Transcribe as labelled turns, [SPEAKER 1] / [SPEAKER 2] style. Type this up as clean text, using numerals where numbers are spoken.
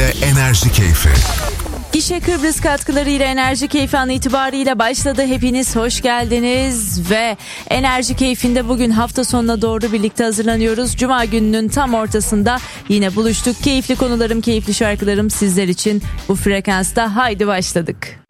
[SPEAKER 1] katkılarıyla Enerji Keyfi.
[SPEAKER 2] Gişe Kıbrıs katkılarıyla Enerji Keyfi an itibariyle başladı. Hepiniz hoş geldiniz ve Enerji Keyfi'nde bugün hafta sonuna doğru birlikte hazırlanıyoruz. Cuma gününün tam ortasında yine buluştuk. Keyifli konularım, keyifli şarkılarım sizler için bu frekansta. Haydi başladık.